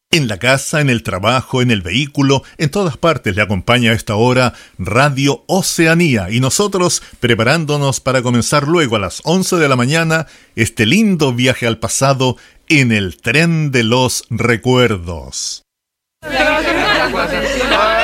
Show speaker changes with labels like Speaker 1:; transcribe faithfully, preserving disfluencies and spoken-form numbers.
Speaker 1: En la casa, en el trabajo, en el vehículo, en todas partes le acompaña a esta hora Radio Oceanía y nosotros preparándonos para comenzar luego a las once de la mañana este lindo viaje al pasado en el tren de los recuerdos.